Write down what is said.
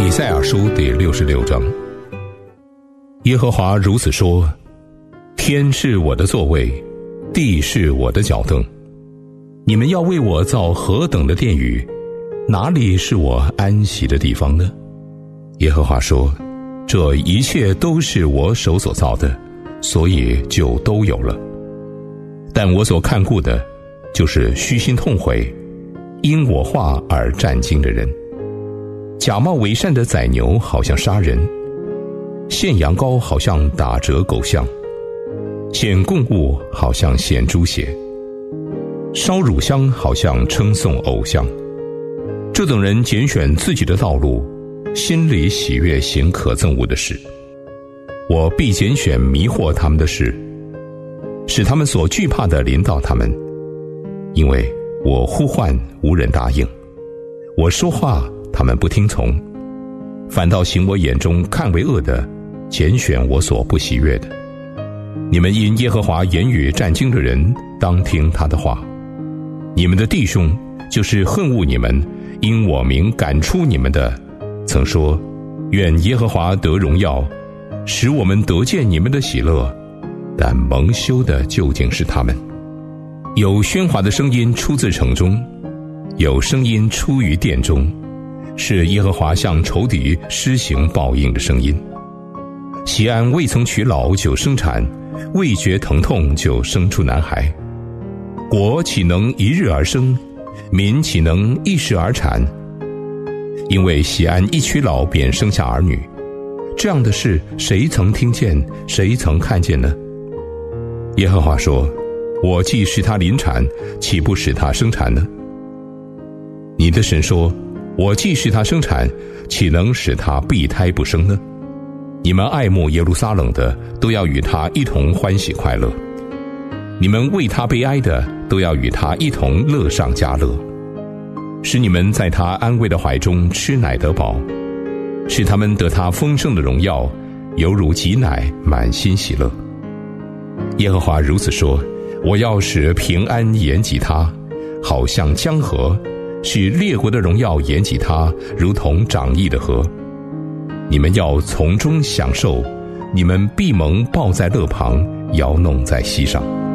以赛亚书第66章。耶和华如此说：天是我的座位，地是我的脚凳。你们要为我造何等的殿宇，哪里是我安息的地方呢？耶和华说：这一切都是我手所造的，所以就都有了。但我所看顾的，就是虚心痛悔，因我话而战惊的人。假冒伪善的宰牛好像杀人，献羊羔好像打折狗项，献供物好像献猪血，烧乳香好像称颂偶像。这等人拣选自己的道路，心里喜悦行可憎恶的事。我必拣选迷惑他们的事，使他们所惧怕的临到他们。因为我呼唤无人答应，我说话他们不听从，反倒行我眼中看为恶的，拣选我所不喜悦的。你们因耶和华言语战惊的人，当听他的话。你们的弟兄，就是恨恶你们，因我名赶出你们的，曾说：愿耶和华得荣耀，使我们得见你们的喜乐。但蒙羞的究竟是他们。有喧哗的声音出自城中，有声音出于殿中，是耶和华向仇敌施行报应的声音。西安未曾娶老就生产，未觉疼痛就生出男孩。国岂能一日而生，民岂能一时而产？因为西安一娶老便生下儿女，这样的事谁曾听见，谁曾看见呢？耶和华说：我既使他临产，岂不使他生产呢？你的神说：我既使他生产，岂能使他闭胎不生呢？你们爱慕耶路撒冷的，都要与他一同欢喜快乐；你们为他悲哀的，都要与他一同乐上加乐。使你们在他安慰的怀中吃奶得饱，使他们得他丰盛的荣耀，犹如挤奶，满心喜乐。耶和华如此说：我要使平安延及他，好像江河；使列国的荣耀延及他，如同涨溢的河。你们要从中享受，你们必蒙抱在肋旁，摇弄在膝上。